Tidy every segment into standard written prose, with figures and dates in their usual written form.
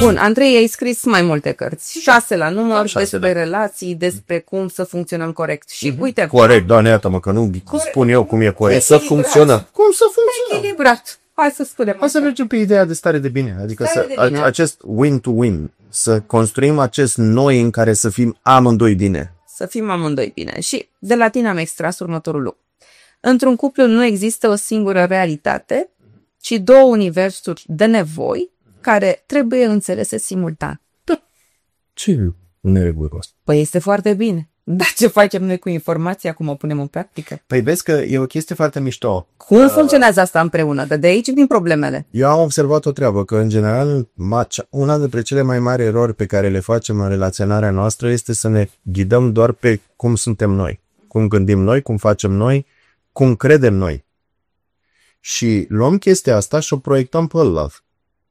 Bun, Andrei, ai scris mai multe cărți. 6 la număr, 6, despre relații, despre cum să funcționăm corect. Și uite, Corect, Doamne, iartă-mă că nu spun eu cum e corect. Să funcționă. Cum să funcționăm? echilibrat. Hai să spunem. Hai să mergem pe ideea de stare de bine. Adică Stare de bine. acest win-to-win. Să construim acest noi în care să fim amândoi bine. Să fim amândoi bine. Și de la tine am extras următorul lucru. Într-un cuplu nu există o singură realitate, ci două universuri de nevoi care trebuie înțelese simultan. Ce neregulă cu asta? Păi este foarte bine. Dar ce facem noi cu informația, cum o punem în practică? Păi vezi că e o chestie foarte mișto. Cum funcționează asta împreună? Că de aici vin problemele. Eu am observat o treabă, că în general una dintre cele mai mari erori pe care le facem în relaționarea noastră este să ne ghidăm doar pe cum suntem noi. Cum gândim noi, cum facem noi, cum credem noi. Și luăm chestia asta și o proiectăm pe ălalt.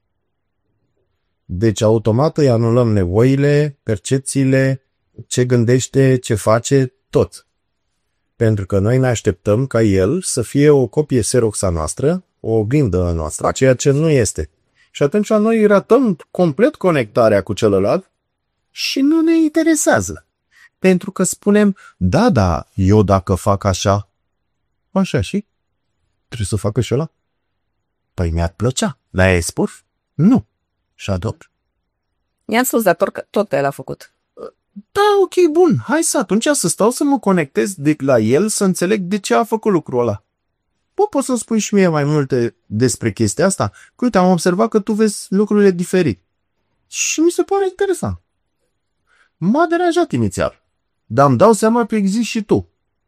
Deci automat îi anulăm nevoile, percepțiile, ce gândește, ce face, tot. Pentru că noi ne așteptăm ca el să fie o copie Xerox a noastră, o oglindă a noastră, ceea ce nu este. Și atunci noi ratăm complet conectarea cu celălalt și nu ne interesează. Pentru că spunem, da, eu dacă fac așa, așa și? Trebuie să facă și ăla? Păi mi-ar plăcea. Dar ai spus? Nu. Și adopt. I-am spus, dar tot el a făcut. Da, ok, bun. Hai atunci să stau să mă conectez la el, să înțeleg de ce a făcut lucrul ăla. Poți să-mi spui și mie mai multe despre chestia asta? Că uite, am observat că tu vezi lucrurile diferit. Și mi se pare interesant. M-a deranjat inițial. Dar îmi dau seama că existi și tu.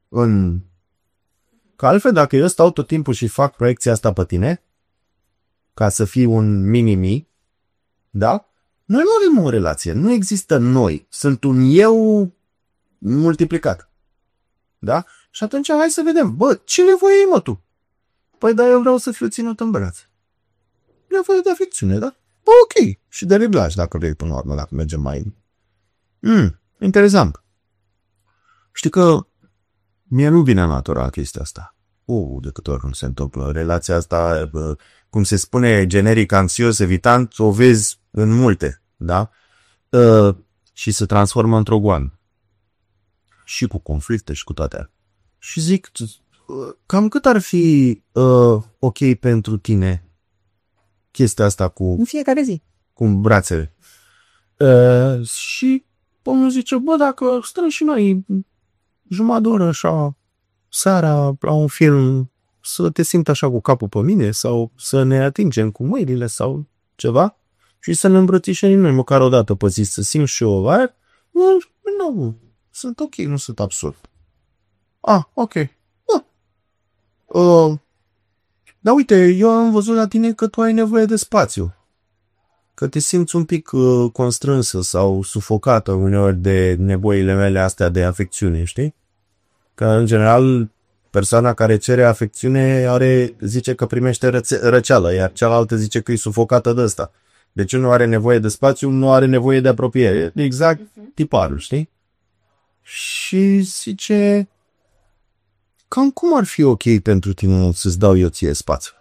Că altfel, dacă eu stau tot timpul și fac proiecția asta pe tine, ca să fii un mini-mi, da? Noi nu avem o relație. Nu există noi. Sunt un eu multiplicat. Da? Și atunci hai să vedem. Bă, ce nevoie ai, mă, tu? Păi, da, eu vreau să fiu ținut în brațe. Nevoie de afecțiune, da? Bă, ok. Și de reglaj, dacă vrei, până la urmă, dacă mergem mai... Interesant. Știi că mie nu vine natural chestia asta. De câte ori nu se întâmplă. Relația asta, cum se spune, generic, anxios, evitant, o vezi în multe, da? Și se transformă într-o goană. Și cu conflicte și cu toate. Și zic, cam cât ar fi ok pentru tine chestia asta cu... În fiecare zi. Cu brațele. Și omul zice, bă, dacă stăm și noi jumătate de oră așa, seara, la un film, să te simți așa cu capul pe mine sau să ne atingem cu mâinile sau ceva și să ne îmbrățișăm noi măcar o dată pe zi, să simt și eu aer, nu, sunt ok, nu sunt absurd. Ok. Dar uite, eu am văzut la tine că tu ai nevoie de spațiu. Că te simți un pic constrânsă sau sufocată uneori de nevoile mele astea de afecțiune, știi? Că, în general, persoana care cere afecțiune zice că primește răceală, iar cealaltă zice că e sufocată de ăsta. Deci unul are nevoie de spațiu, nu are nevoie de apropiere. Exact tiparul, știi? Și zice, cam cum ar fi ok pentru tine să-ți dau eu ție spațiu?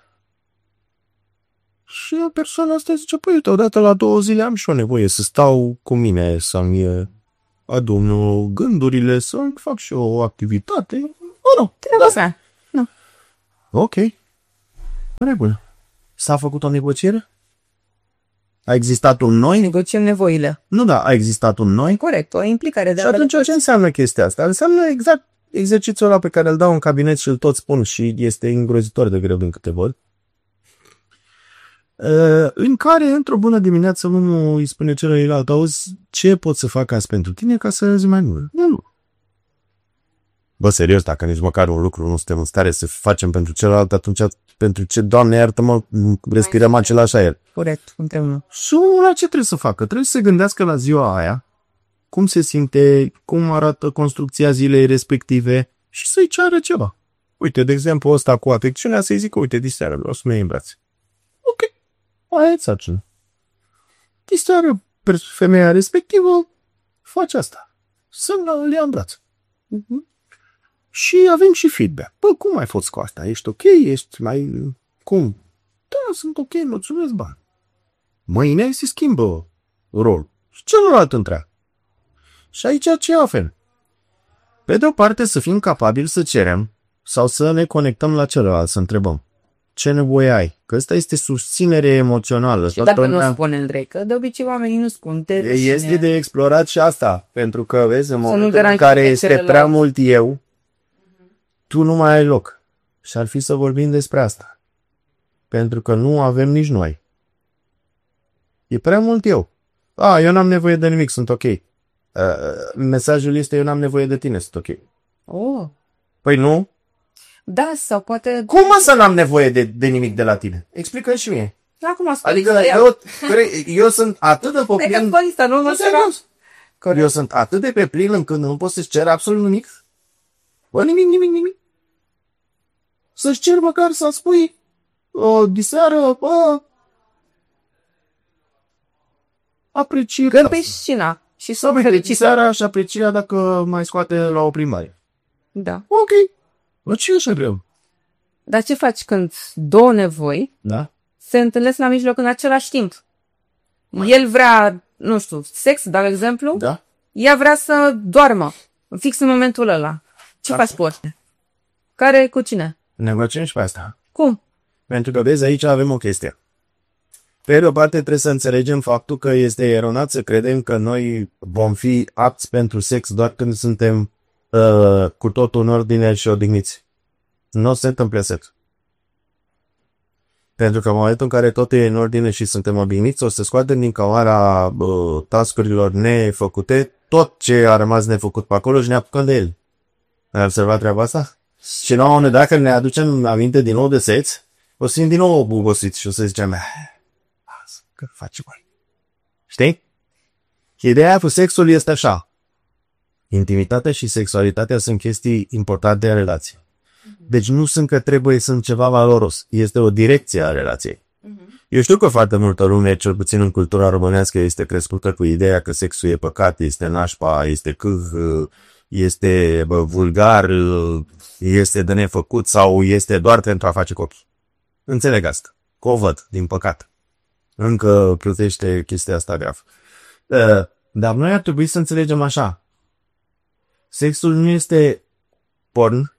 Și persoana asta zice, păi uite, odată la 2 zile am și o nevoie să stau cu mine, să-mi adun gândurile, să fac și o activitate. Nu. Ok. În regulă. S-a făcut o negociere? A existat un noi? Negociem nevoile. Nu, da, a existat un noi? Corect, o implicare de Și atunci ce înseamnă chestia asta? Înseamnă exact exercițiul ăla pe care îl dau în cabinet și îl tot spun și este îngrozitor de greu din câte văd. În care, într-o bună dimineață, unul îi spune celuilalt, auzi, ce pot să fac azi pentru tine ca să zi mai mult? Nu. Bă, serios, dacă nici măcar un lucru nu suntem în stare să facem pentru celălalt, atunci pentru ce, Doamne, iartă-mă, respirăm același aer. Corect, împreună. Și omul ăla ce trebuie să facă? Trebuie să se gândească la ziua aia, cum se simte, cum arată construcția zilei respective și să-i ceară ceva. Uite, de exemplu, ăsta cu afecțiunea, să-i zică, uite, diseară, vreau să mă iei în brațe. Ok. Aia e sarcină. Diseară femeia respectivă face asta. Să-l ia în brațe. Și avem și feedback. Bă, cum ai fost cu asta? Ești ok? Ești mai... Cum? Da, sunt ok, mulțumesc, bani. Mâine se schimbă rol. Și celălalt întreagă. Și aici ce avem? Pe de o parte să fim capabili să cerem sau să ne conectăm la celălalt, să întrebăm. Ce nevoie ai? Că ăsta este susținere emoțională. Și dacă nu spune Andrei, că de obicei oamenii nu spun. Este de explorat și asta. Pentru că, vezi, în momentul în care este prea mult eu, tu nu mai ai loc. Și ar fi să vorbim despre asta. Pentru că nu avem nici noi. E prea mult eu. Eu n-am nevoie de nimic, sunt ok. Mesajul este eu n-am nevoie de tine, sunt ok. Oh. Păi nu? Da, sau poate... Cum mă să n-am nevoie de nimic de la tine? Explică și mie. Acum adică eu sunt atât de poplin... Eu sunt atât de pe plin încât nu pot să-ți cer absolut nimic. Bă, nimic. Să-ți cer măcar să-mi spui diseară, apreciere. Când pe scena și să mergi seara și aprecia dacă mai scoate la o plimbare. Da. Ok. Bă, ce așa greu? Dar ce faci când două nevoi se întâlnesc la mijloc în același timp? El vrea, nu știu, sex, dau exemplu. Da. Ea vrea să doarmă. Fix în momentul ăla. Ce faci cu ăștia? Care cu cine? Negociem și pe asta. Cum? Pentru că, vezi, aici avem o chestie. Pe de o parte trebuie să înțelegem faptul că este eronat să credem că noi vom fi apți pentru sex doar când suntem cu totul în ordine și odihniți. Nu se întâmplă sex. Pentru că în momentul în care totul e în ordine și suntem odihniți, o să scoatem din cămara task-urilor nefăcute tot ce a rămas nefăcut pe acolo și ne apucăm de el. Ai observat treaba asta? Și nouă, dacă ne aducem aminte din nou de sex, o să fim din nou obosiți și o să zicem că facem mai. Știi? Ideea cu sexul este așa. Intimitatea și sexualitatea sunt chestii importante în relație. Deci nu sunt că trebuie să sunt ceva valoros. Este o direcție a relației. Eu știu că foarte multă lume, cel puțin în cultura românească, este crescută cu ideea că sexul e păcat, este nașpa, este este vulgar, este de nefăcut sau este doar pentru a face copii. Înțeleg asta. Că o văd, din păcat. Încă plutește chestia asta grav. Dar noi ar trebui să înțelegem așa. Sexul nu este porn,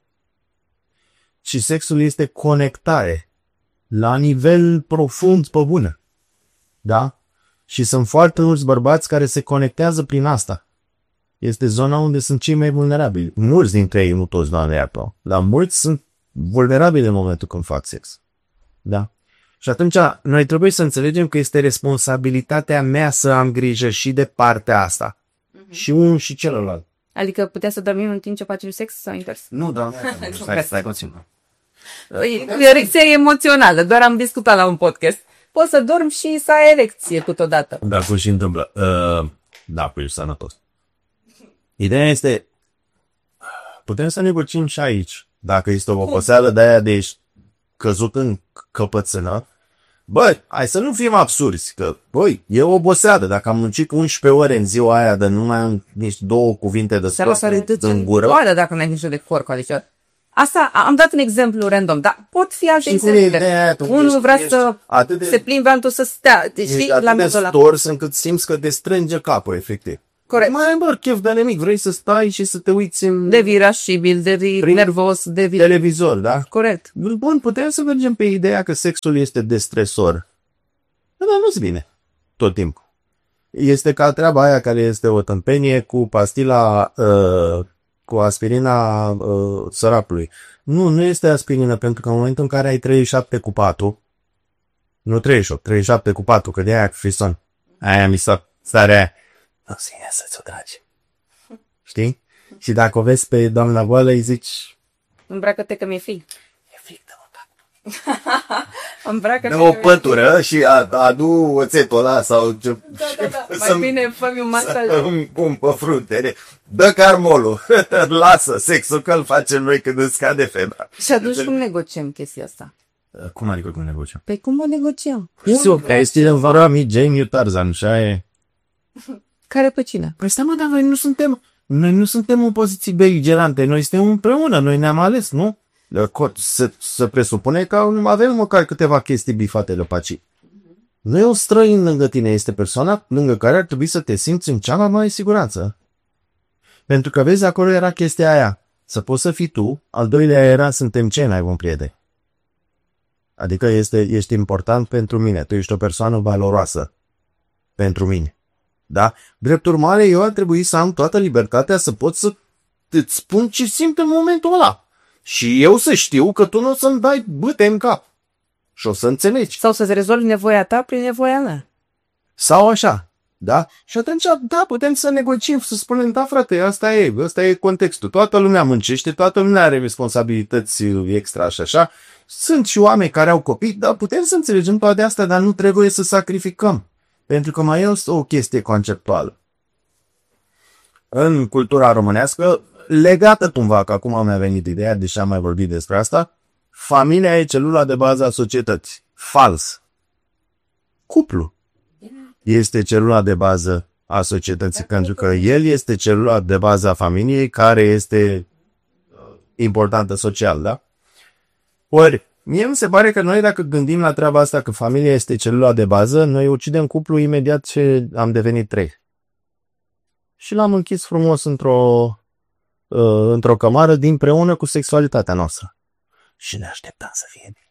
ci sexul este conectare la nivel profund pe bună. Da? Și sunt foarte mulți bărbați care se conectează prin asta. Este zona unde sunt cei mai vulnerabili. Mulți dintre ei, nu toți, Doamne iartă, dar mulți sunt vulnerabili în momentul când fac sex. Da? Și atunci noi trebuie să înțelegem că este responsabilitatea mea să am grijă și de partea asta. Și unul și celălalt. Adică putea să dormim în timp ce facem sex sau invers? Nu, Doamne, stai conțin. E erecție emoțională, doar am discutat la un podcast. Poți să dormi și să ai erecție câteodată. Da, cum și întâmplă. Da, păi ești sănătos. Ideea este, putem să negociem și aici. Dacă este o oboseală de aia de ești căzut în căpățână, băi, hai să nu fim absurzi, că, băi, e o oboseală. Dacă am muncit 11 ore în ziua aia, de numai am nici două cuvinte de scos în gură. Doar dacă n-ai nicio de corp, adică. Asta, am dat un exemplu random, dar pot fi alte exemple. Unul vrea să se plimbe, altul să stea. Deci ești atât de stors încât simți că te strânge capul, efectiv. Corect. Mai ai, bă, chef de nimic, vrei să stai și să te uiți în... Devii irascibil, devii nervos, devii... televizor, da? Corect. Bun, putem să mergem pe ideea că sexul este destresor. Dar nu-ți bine tot timpul. Este ca treaba aia care este o tâmpenie cu pastila, cu aspirina sărapului. Nu este aspirină, pentru că în momentul în care ai 37 cu 4, nu 38, 37 cu 4, că de aia cu frison. Aia mi s-a starea aia. Nu se ia să-ți o tragi. Știi? Și dacă o vezi pe doamna boală, îi zici... Îmbracă-te că mi-e frig. E frig, dă-mă Îmbracă-te dă o pătură și adu oțetul ăla sau... Da. Mai bine fă-mi un masaj. Pun pe frunte. Dă carmolul. Lasă sexul că îl facem noi când îți scade febra. Și atunci cum negociem chestia asta? Cum adică cum negociem? Păi cum o negociem? Este în vara mi Jamie Tarzan și aia e... Care pe cine? Păi stai mă, dar noi nu suntem în poziții beligerante, noi suntem împreună, noi ne-am ales, nu? Se presupune că avem măcar câteva chestii bifate de paci. Nu e un străin lângă tine, este persoana lângă care ar trebui să te simți în cea mai mare siguranță. Pentru că, vezi, acolo era chestia aia. Să poți să fii tu, al doilea era suntem cei mai buni prieteni. Adică ești important pentru mine, tu ești o persoană valoroasă pentru mine. Da? Drept urmare, eu ar trebui să am toată libertatea să pot să îți spun ce simt în momentul ăla. Și eu să știu că tu nu o să-mi dai bâte în cap. Și o să înțelegi. Sau să-ți rezolvi nevoia ta prin nevoia mea. Sau așa. Da? Și atunci, da, putem să negociem, să spunem, da, frate, ăsta e contextul. Toată lumea muncește, toată lumea are responsabilități extra și așa. Sunt și oameni care au copii, dar putem să înțelegem toate astea, dar nu trebuie să sacrificăm. Pentru că mai este o chestie conceptuală. În cultura românească, legată cumva, că acum mi-a venit ideea, deși am mai vorbit despre asta, familia e celula de bază a societății. Fals. Cuplu este celula de bază a societății, pentru că el este celula de bază a familiei care este importantă social, da? Ori, mie mi se pare că noi, dacă gândim la treaba asta, că familia este celula de bază, noi ucidem cuplu imediat ce am devenit 3. Și l-am închis frumos într-o cămară dinpreună cu sexualitatea noastră. Și ne așteptam să fie bine.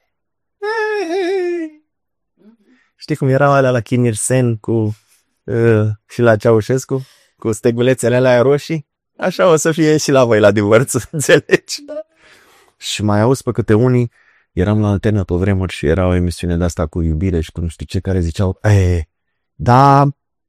Știi cum erau alea la Kinirsen și la Ceaușescu? Cu stegulețele alea roșii? Așa o să fie și la voi la divorț, înțelegi? Da. Și mai auzi pe câte unii, eram la Antena pe vremuri și era o emisiune de asta cu iubire și cu nu știu ce, care ziceau, da,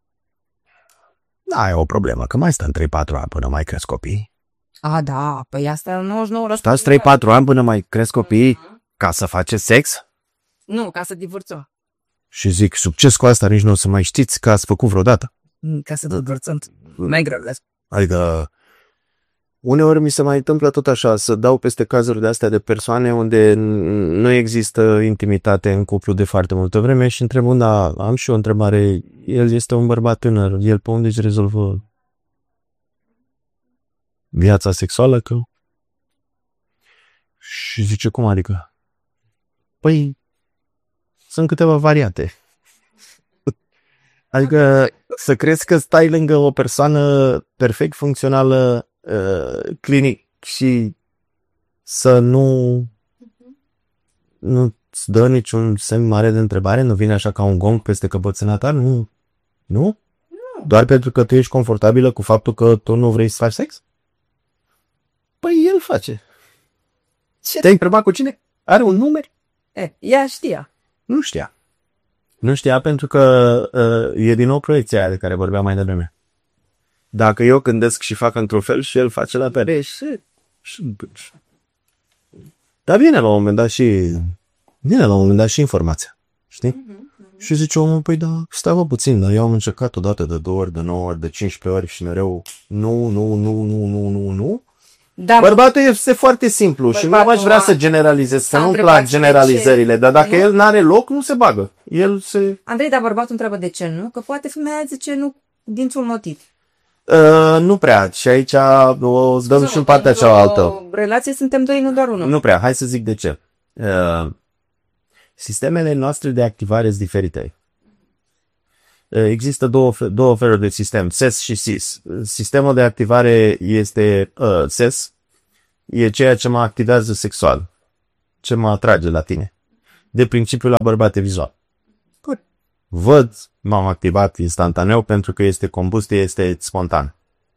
e o problemă, că mai stăm 3-4 ani până mai cresc copii. Da, păi asta 99%. Stați 3-4 ani până mai cresc copii ca să faceți sex? Nu, ca să divorțăm. Și zic, succes cu asta, nici nu o să mai știți că ați făcut vreodată. Ca să divorțăm, mai greu. Adică, uneori mi se mai întâmplă tot așa, să dau peste cazuri de astea de persoane unde nu există intimitate în cuplu de foarte multă vreme și întreb, am și o întrebare, el este un bărbat tânăr, el pe unde își rezolvă viața sexuală? Și zice, cum adică? Păi, sunt câteva variante. Adică să crezi că stai lângă o persoană perfect funcțională, clinic și să nu-ți dă niciun semn mare de întrebare, nu vine așa ca un gong peste căpățâna ta, nu? Nu? Doar pentru că tu ești confortabilă cu faptul că tu nu vrei să faci sex? Păi el face. Te-ai întrebat cu cine? Are un număr? Ea știa. Nu știa. Nu știa pentru că e din nou proiecția aia de care vorbeam mai devreme. Dacă eu gândesc și fac într-un fel și el face la fel. Dar vine la un moment dat și informația. Știi? Și zice omul, păi da, stai puțin, dar eu am încercat odată de 2 ori, de 9 ori, de 15 ori și mereu nu. Da, bărbatul este foarte simplu și nu aș vrea să generalizez, să nu-mi plac generalizările, dar dacă el n-are loc, nu se bagă. Andrei, dar bărbatul întreabă de ce nu? Că poate femeia zice nu dintr-un motiv. Nu prea, și aici o dăm și în partea cealaltă. O relație suntem 2, nu doar 1. Nu prea, hai să zic de ce. Sistemele noastre de activare sunt diferite. Există două feluri de sistem, SES și SIS. Sistemul de activare este SES, e ceea ce mă activează sexual, ce mă atrage la tine. De principiu la bărbate vizual. Văd, m-am activat instantaneu pentru că este combustie, este spontan.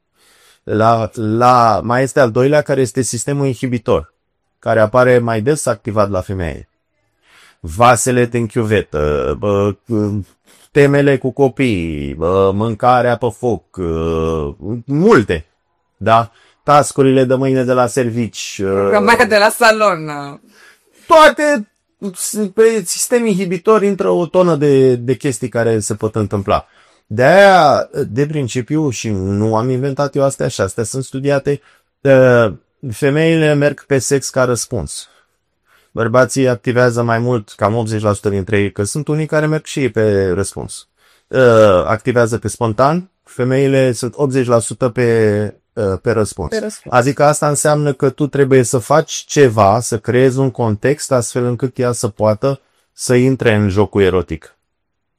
Mai este al doilea care este sistemul inhibitor, care apare mai des activat la femeie. Vasele din chiuvetă, temele cu copii, mâncarea pe foc, multe, da? Task-urile de mâine de la servici. Programarea de la salon. Toate pe sistem inhibitor intră o tonă de chestii care se pot întâmpla. De-aia, de principiu, și nu am inventat eu astea și astea sunt studiate, femeile merg pe sex ca răspuns. Bărbații activează mai mult, cam 80% dintre ei, că sunt unii care merg și ei pe răspuns. Activează pe spontan, femeile sunt 80% pe răspuns. Adică asta înseamnă că tu trebuie să faci ceva, să creezi un context astfel încât ea să poată să intre în jocul erotic.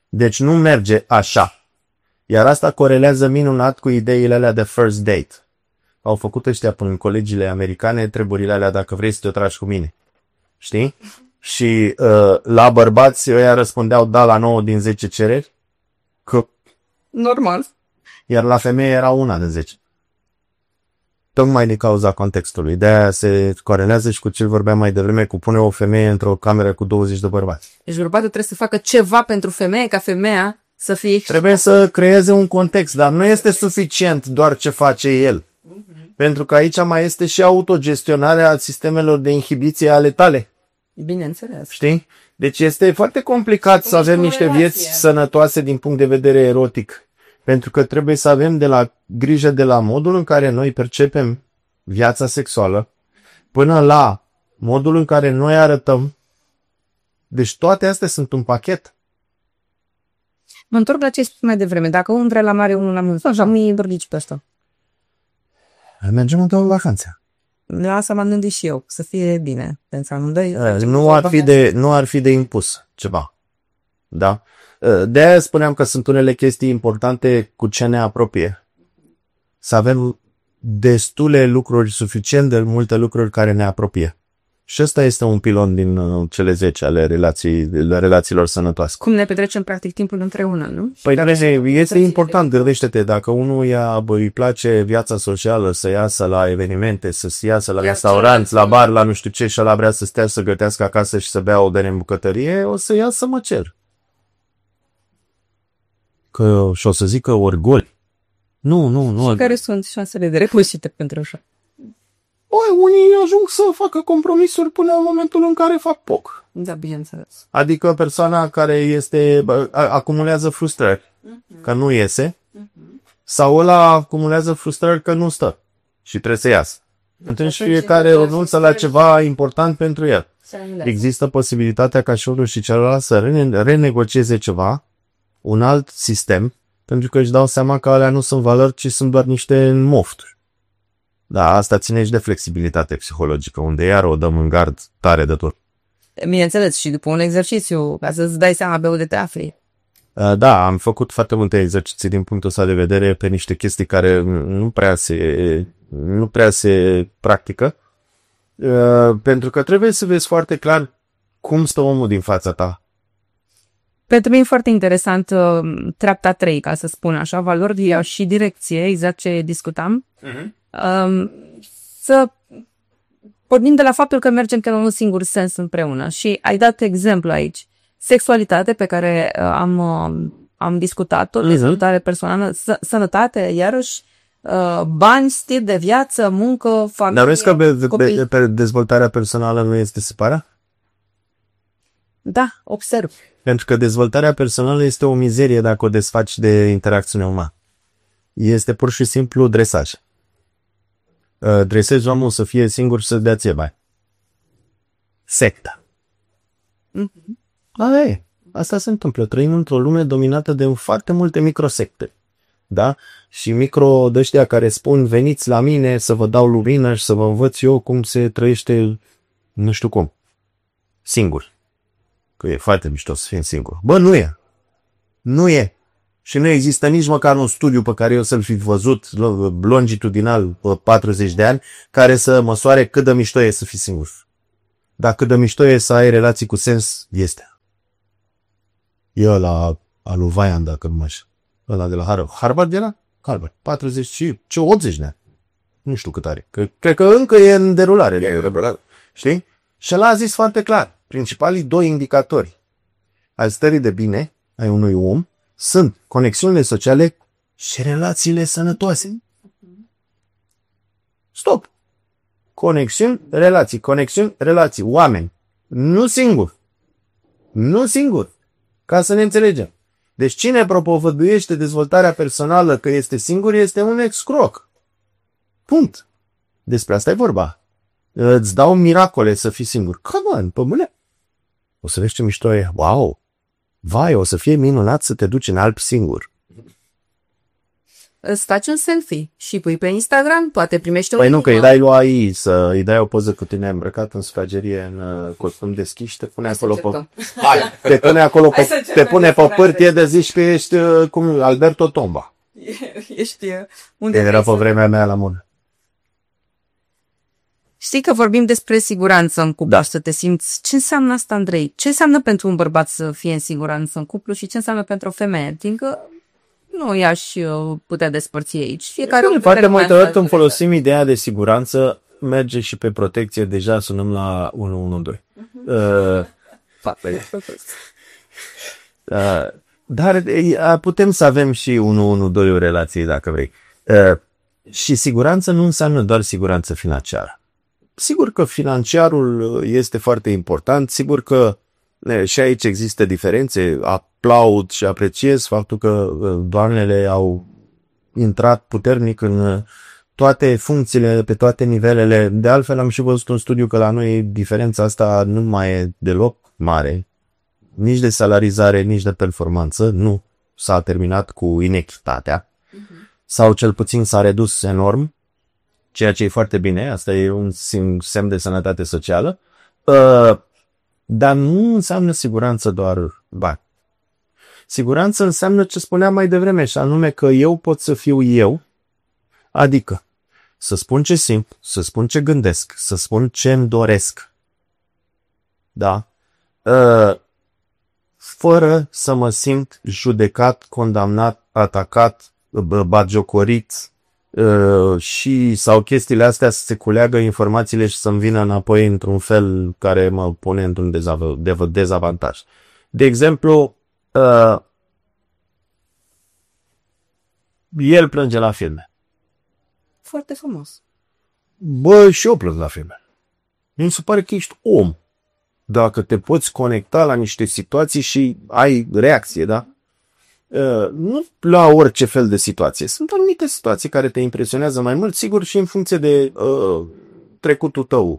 Deci nu merge așa. Iar asta corelează minunat cu ideile alea de first date. Au făcut ăștia până în colegiile americane treburile alea dacă vrei să te tragi cu mine. Știi? Și la bărbați ăia răspundeau da la 9 din 10 cereri. Că... Normal. Iar la femeie era 1 din 10. Tocmai din cauza contextului. De-aia se corelează și cu ce vorbeam mai devreme, cu pune o femeie într-o cameră cu 20 de bărbați. Deci bărbatul trebuie să facă ceva pentru femeie, ca femeia să fie... Trebuie să creeze un context, dar nu este suficient doar ce face el. Pentru că aici mai este și autogestionarea sistemelor de inhibiție ale tale. Bineînțeles. Știi? Deci este foarte complicat să avem niște vieți sănătoase din punct de vedere erotic. Pentru că trebuie să avem grijă de la modul în care noi percepem viața sexuală până la modul în care noi arătăm. Deci toate astea sunt un pachet. Mă întorc la ce ai spus mai devreme. Dacă unul vrea la mare, unul la mână. Așa, mi-i dornici pe asta. Mergem în două vacanțe. La asta m-am gândit și eu, să fie bine. Pentru amândoi. Nu ar fi de impus ceva. Da? De-aia spuneam că sunt unele chestii importante cu ce ne apropie. Să avem destule lucruri, suficient de multe lucruri care ne apropie. Și ăsta este un pilon din cele 10 ale relațiilor sănătoase. Cum ne petrecem practic timpul împreună, nu? Păi este important, gândește-te, dacă unul îi place viața socială, să iasă la evenimente, să iasă la restaurant, la bar, la nu știu ce, și ăla vrea să stea să gătească acasă și să bea o bere în bucătărie, o să iasă măcel. Și o să zică orgoli. Nu. Și care sunt șansele de reușită pentru așa? Băi, unii ajung să facă compromisuri până în momentul în care fac poc. Da, bineînțeles. Adică persoana care acumulează frustrări că nu iese, sau ăla acumulează frustrări că nu stă și trebuie să iasă. Atunci fiecare renunță la ceva important pentru el. Există posibilitatea ca și unul și celălalt să renegocieze ceva, un alt sistem, pentru că își dau seama că alea nu sunt valori, ci sunt doar niște mofturi. Da, asta ține și de flexibilitate psihologică, unde iar o dăm în gard tare de tot. Bineînțeles, și după un exercițiu, ca să-ți dai seama pe unde te afli. Da, am făcut foarte multe exerciții din punctul ăsta de vedere pe niște chestii care nu prea se practică, pentru că trebuie să vezi foarte clar cum stă omul din fața ta. Pentru mine e foarte interesant treapta 3, ca să spun așa, valori și direcție, exact ce discutam. Să pornim de la faptul că mergem pe un singur sens împreună și ai dat exemplu aici. Sexualitate pe care am discutat-o, dezvoltare personală, sănătate, iarăși, bani, stil de viață, muncă, familie, dar vezi că dezvoltarea personală nu este separată? Da, observ. Pentru că dezvoltarea personală este o mizerie dacă o desfaci de interacțiune umană. Este pur și simplu dresaj. Dresezi omul să fie singur și să dea ție bani. Secta. Asta se întâmplă. Trăim într-o lume dominată de foarte multe microsecte. Da? Și de-ăștia care spun veniți la mine să vă dau lumină și să vă învăț eu cum se trăiește nu știu cum. Singur. Că e foarte mișto să fim singur. Bă, nu e. Nu e. Și nu există nici măcar un studiu pe care eu să-l fi văzut longitudinal pe 40 de ani care să măsoare cât de mișto e să fii singur. Dar cât de mișto e să ai relații cu sens, este. E ăla al lui Vayan, dacă nu mă știu. Ăla de la Harvard. Harvard era? Harvard. 40 și 80 de ani. Nu știu cât are. Cred că încă e în derulare. Știi? Și ăla a zis foarte clar. Principalii 2 indicatori al stării de bine ai unui om sunt conexiunile sociale și relațiile sănătoase. Stop! Conexiuni, relații, oameni. Nu singur. Nu singur. Ca să ne înțelegem. Deci cine propovăduiește dezvoltarea personală că este singur este un excroc. Punct. Despre asta e vorba. Îți dau miracole să fii singur. Come on, pe mâine. O să vezi ce mișto e. Wow! Vai, o să fie minunat să te duci în Alpi singur. îți faci un selfie și pui pe Instagram, poate primește Păi nu, că îi dai lui AI îi dai o poză cu tine îmbrăcat în sufragerie, în costum deschis și te pune acolo pe... Hai, te pune acolo, te pune pe pârtie de zici că ești cum Alberto Tomba. Ești unde Era pe vremea mea la modă. Știi că vorbim despre siguranță în cuplu, să te simți. Ce înseamnă asta, Andrei? Ce înseamnă pentru un bărbat să fie în siguranță în cuplu și ce înseamnă pentru o femeie? Adică nu i-aș putea despărți aici. Fiecare foarte multe ori când folosim ideea de siguranță, merge și pe protecție, deja sunăm la 112. Dar putem să avem și 112 o relație, dacă vrei. Și siguranță nu înseamnă doar siguranță financiară. Sigur că financiarul este foarte important, sigur că și aici există diferențe. Aplaud și apreciez faptul că doamnele au intrat puternic în toate funcțiile, pe toate nivelele. De altfel am și văzut un studiu că la noi diferența asta nu mai e deloc mare, nici de salarizare, nici de performanță. Nu s-a terminat cu inechitatea, sau cel puțin s-a redus enorm, ceea ce e foarte bine, asta e un semn de sănătate socială, dar nu înseamnă siguranță doar bani. Siguranță înseamnă ce spuneam mai devreme, și anume că eu pot să fiu eu, adică să spun ce simt, să spun ce gândesc, să spun ce îmi doresc. Da? Fără să mă simt judecat, condamnat, atacat, batjocorit, și sau chestiile astea să se culeagă informațiile și să-mi vină înapoi într-un fel care mă pune într-un dezavantaj. De exemplu, el plânge la filme. Foarte frumos. Bă, și eu plâng la filme. Mi se pare că ești om. Dacă te poți conecta la niște situații și ai reacție, da? Nu la orice fel de situație. Sunt anumite situații care te impresionează mai mult, sigur, și în funcție de trecutul tău.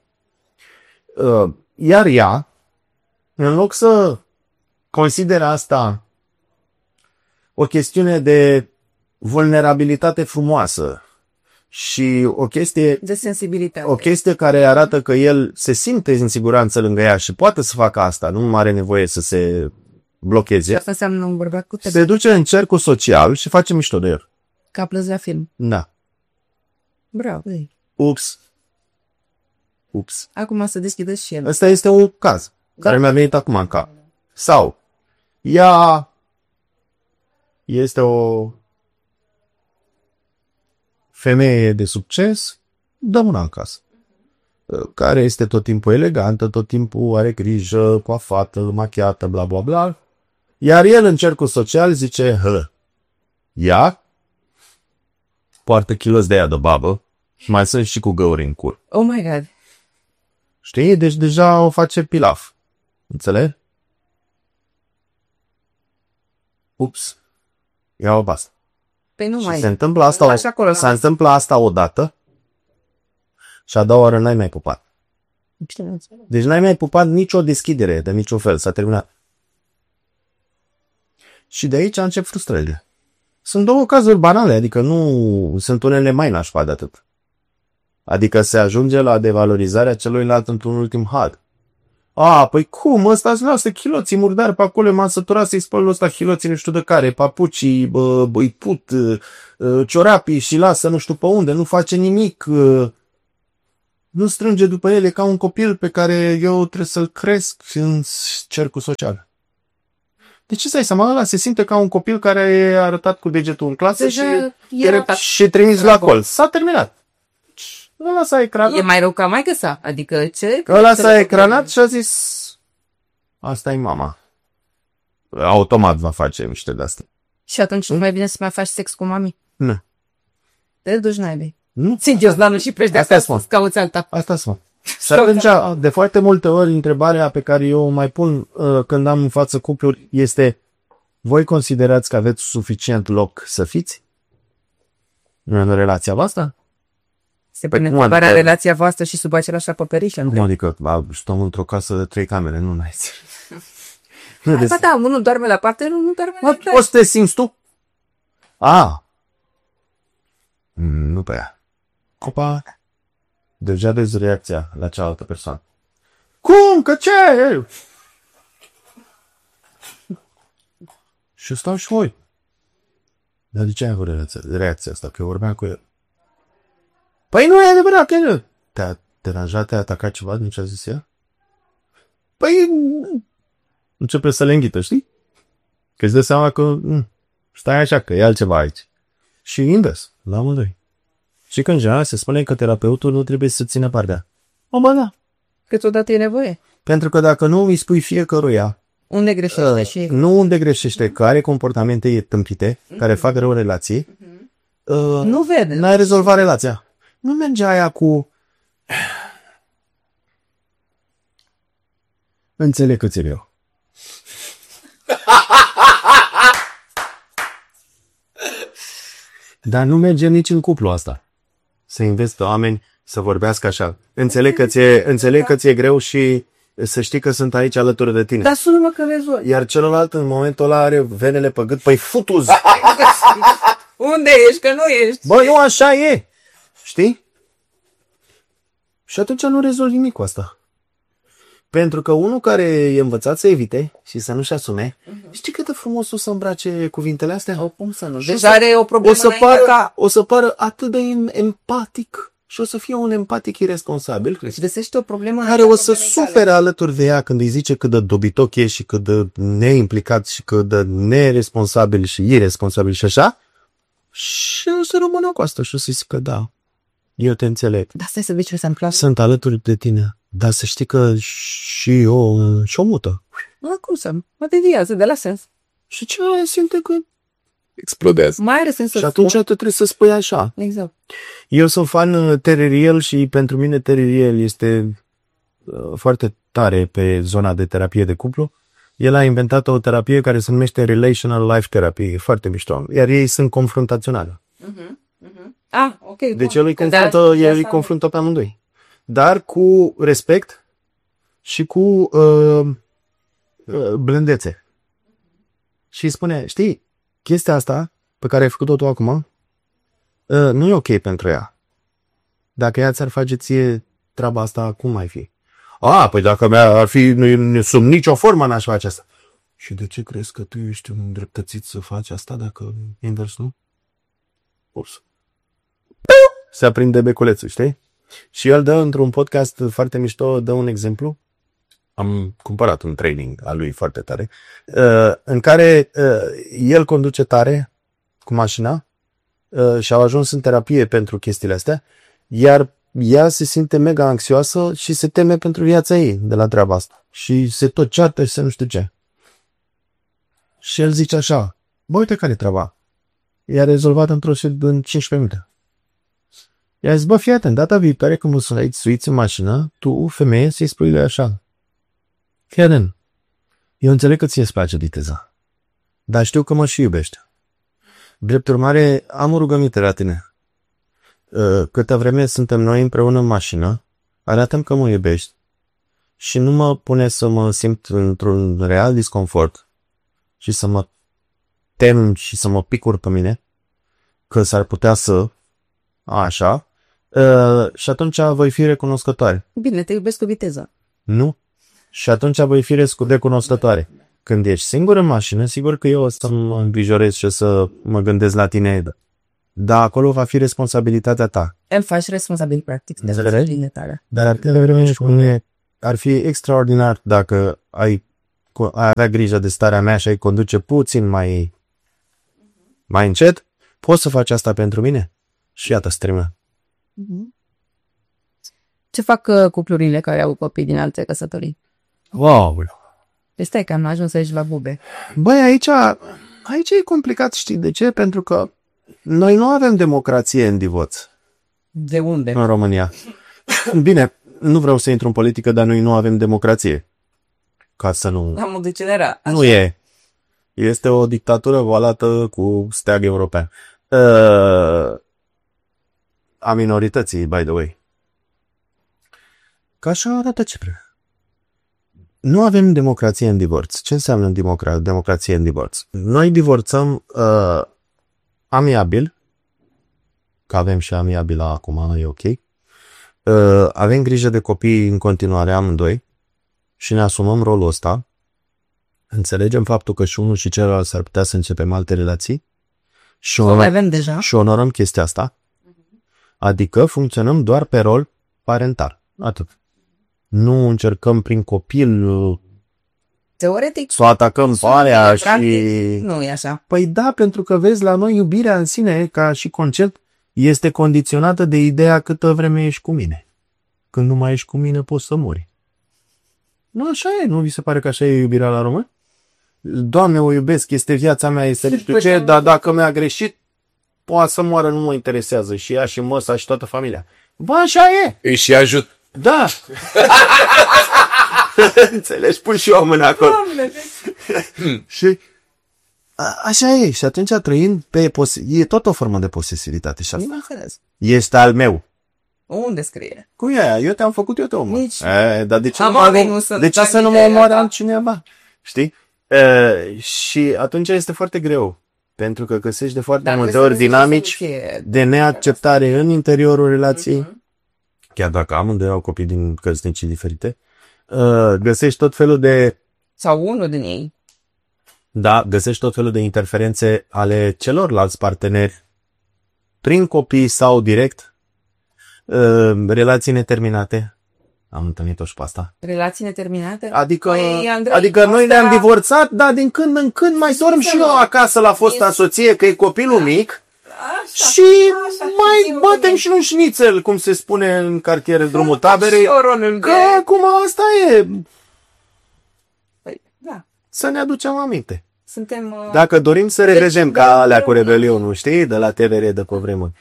Iar ea, în loc să consideră asta o chestiune de vulnerabilitate frumoasă și o chestie de sensibilitate, o chestie care arată că el se simte în siguranță lângă ea și poate să facă asta, nu are nevoie să se blocheze. Și asta înseamnă un bărbat cu se duce în cercul social și face mișto de el. Ca plăzi la film. Da. Bravo. Ups. Acum să deschidă și el. Ăsta este un caz care mi-a venit acum în cap. Sau ea este o femeie de succes, dă una în casă, care este tot timpul elegantă, tot timpul are grijă, coafată, machiată, bla bla bla. Iar el în cercul social zice, ea poartă kilos de aia de babă, mai sunt și cu găuri în cur. Oh my God. Știi? Deci deja o face pilaf. Înțelegi? Ups. Ia-o basta. Păi nu și mai se întâmplă asta, se întâmplă asta odată și a doua oară n-ai mai pupat. Deci n-ai mai pupat nicio deschidere de niciun fel. S-a terminat. Și de aici încep frustrările. Sunt două cazuri banale, adică nu sunt unele mai nașpa de atât. Adică se ajunge la devalorizarea celuilalt într-un ultim had. Păi cum? Ăsta-ți lasă chiloții murdari pe acolo, m-am săturat să-i spăl ăsta chiloții nu știu de care, papucii, îi put, ciorapii și lasă nu știu pe unde, nu face nimic, nu strânge după ele ca un copil pe care eu trebuie să-l cresc în cercul social. De ce stai seama? Ăla se simte ca un copil care e arătat cu degetul în clasă și trimis la colț. S-a terminat. Ăla s-a ecranat. E mai rău ca maică sa. Adică ce? Ăla s-a ecranat și a zis asta e mama. Automat va face miște de asta. Și atunci nu mai bine să mai faci sex cu mami? Nu. Te duci naibii. Nu. Țin Ioslanul și pleci de acasă să cauți alta. Asta spun. Și atunci, de foarte multe ori, întrebarea pe care eu o mai pun când am în față cupluri este: voi considerați că aveți suficient loc să fiți în relația voastră? Se pune întrebarea relația voastră și sub același acoperiș. Nu, adică stăm într-o casă de 3 camere, nu n-ai. Da, unul doarme la parte, unul nu doarme la parte. Poți să te simți tu? Nu pe ea. Opa! Deja vezi reacția la cealaltă persoană. Cum? Că ce? Și stau și voi. Dar de ce ai avut reacția asta? Că eu vorbeam cu el. Păi nu e adevărat că nu. Te-a deranjat, te-a atacat ceva din ce a zis ea? Păi începe să le înghită, știi? Că îți dă seama că stai așa, că e altceva aici. Și invers, la amândoi. Și când general se spune că terapeutul nu trebuie să țină partea. O, bă, da. Câteodată e nevoie. Pentru că dacă nu îi spui fiecăruia Unde greșește și... nu unde greșește, care comportamente tâmpite, care fac rău relații, nu vede. N-ai rezolvat relația. Nu merge aia cu... Înțeleg că ți-e greu. Dar nu merge nici în cuplu asta. Să înveți pe oameni să vorbească așa. Înțeleg că ți-e greu și să știi că sunt aici alături de tine. Dar sună-mă că rezolvi. Iar celălalt în momentul ăla are venele pe gât. Păi futuz! Unde ești? Că nu ești. Bă, nu așa e! Știi? Și atunci nu rezolvi nimic cu asta. Pentru că unul care e învățat să evite și să nu-și asume, știi cât de frumos o să îmbrace cuvintele astea? Cum să nu? Deja are o problemă o să pară atât de empatic și o să fie un empatic irresponsabil. Și găsește o problemă care o să sufere alături de ea când îi zice cât de dobitoc e și cât de neimplicat și cât de neresponsabil și irresponsabil și așa. Și o să rămână cu asta și o să-i zică da, eu te înțeleg. Dar stai să vezi ce se întâmplă. Sunt alături de tine. Dar să știi că și eu și-o mută. Cum să? Mă deviază de la sens. Și ce simte că explodează. Mai are sens să și atunci tu trebuie să spui așa. Exact. Eu sunt fan Terry și pentru mine Terry este foarte tare pe zona de terapie de cuplu. El a inventat o terapie care se numește Relational Life Therapy. E foarte mișto. Iar ei sunt confruntaționali. Ok. Deci el îi confruntă pe amândoi. Dar cu respect și cu blândețe. Și îi spune, știi, chestia asta pe care ai făcut-o tu acum nu e ok pentru ea. Dacă ea ți-ar face ție treaba asta, cum ai fi? Păi dacă mea ar fi, sub nicio formă n-aș face asta. Și de ce crezi că tu ești un îndreptățit să faci asta dacă invers nu? Ups. Se aprinde beculețul, știi? Și el dă într-un podcast foarte mișto, dă un exemplu. Am cumpărat un training al lui foarte tare, în care el conduce tare cu mașina și au ajuns în terapie pentru chestiile astea, iar ea se simte mega anxioasă și se teme pentru viața ei de la treaba asta. Și se tot ceartă și se nu știu ce. Și el zice așa, bă, uite care e treaba. I-a rezolvat în 15 minute. I-a zis, bă, fii atent, data viitoare când mă sunt aici suiți în mașină, tu, femeie, să-i spui lui așa. Fii atent, eu înțeleg că ție îți place viteza, dar știu că mă și iubești. Drept urmare, am o rugăminte la tine. Câtă vreme suntem noi împreună în mașină, arată-mi că mă iubești și nu mă pune să mă simt într-un real disconfort și să mă tem și să mă picur pe mine, că s-ar putea să așa, și atunci voi fi recunoscătoare. Bine, te iubesc cu viteză. Nu. Și atunci voi fi recunoscătoare. Când ești singur în mașină, sigur că eu o să mă îngrijorez și o să mă gândesc la tine. Dar acolo va fi responsabilitatea ta. Îl faci responsabil, practic. Dar ar fi extraordinar dacă ai avea grijă de starea mea și ai conduce puțin mai încet. Poți să faci asta pentru mine? Și iată, se termină. Ce fac cuplurile care au copii din alte căsătorii? Wow! Păi stai că am ajuns aici la bube. Băi, aici e complicat, știi de ce? Pentru că noi nu avem democrație în divorț. De unde? În România. Bine, nu vreau să intru în politică, dar noi nu avem democrație. Ca să nu... Am o decenera. Nu e. Este o dictatură voalată cu steag european. A minorității, by the way. Ca așa arată Cipru. Nu avem democrație în divorț. Ce înseamnă democrație în divorț? Noi divorțăm amiabil că avem și amiabila acum, e ok. Avem grijă de copii în continuare amândoi și ne asumăm rolul ăsta. Înțelegem faptul că și unul și celălalt s-ar putea să începem alte relații și avem deja. Și onorăm chestia asta. Adică funcționăm doar pe rol parental. Atât. Nu încercăm prin copil teoretic să o atacăm pe alea și... Nu e așa. Păi da, pentru că vezi, la noi iubirea în sine, ca și concept, este condiționată de ideea câtă vreme ești cu mine. Când nu mai ești cu mine, poți să mori. Nu așa e, nu vi se pare că așa e iubirea la român? Doamne, o iubesc, este viața mea, este nu știu ce, dar dacă mi-a greșit, poate să moară, nu mă interesează. Și ea, și măsa, și toată familia. Bă, așa e! Îi și ajut. Da! Înțelegi? Pun și eu mâna acolo. Și așa e. Și atunci trăind pe e tot o formă de posesivitate. Și asta este al meu. Unde scrie? Cum e aia? Eu te-am făcut, eu te omor. Dar de ce, să nu mă omoare altcineva? Știi? Și atunci este foarte greu. Pentru că găsești de foarte multe ori dinamici de neacceptare în interiorul relației. Chiar dacă amândoi au copii din căsnicii diferite. Găsești tot felul de... Sau unul din ei. Da, găsești tot felul de interferențe ale celorlalți parteneri prin copii sau direct. Relații neterminate. Am întâlnit-o și pe asta. Relații neterminate? Adică, Andrei, adică noi ne-am divorțat, dar din când în când mai dorm și eu acasă la fosta soție, că e copilul mic. Așa, și mai batem și un șnițel, cum se spune în cartiere Drumul Taberei. Că acum asta e. Păi, da. Să ne aducem aminte. Suntem, dacă dorim să revedem ca alea cu Rebelionul, știi? De la TVR de pe vremuri.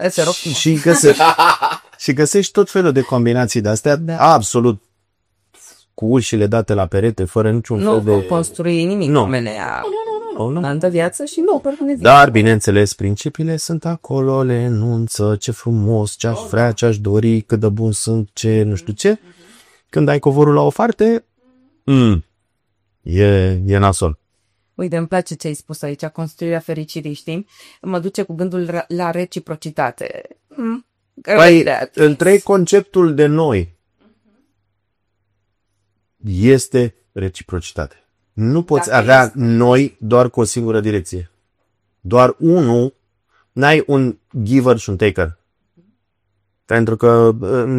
Și găsești tot felul de combinații de astea, absolut cu ușile date la perete, fără niciun fel de... Nu construi nimic. Nu. În altă viață și nu. Dar, bineînțeles, principiile sunt acolo, le enunță ce frumos, ce-aș vrea, ce-aș dori, cât de bun sunt, ce nu știu ce. Când ai covorul la o parte, e nasol. Uite, îmi place ce ai spus aici, construirea fericirii, știi? Mă duce cu gândul la reciprocitate. Păi, întreg conceptul de noi este reciprocitate. Nu poți avea noi doar cu o singură direcție. Doar unul, n-ai un giver și un taker. Pentru că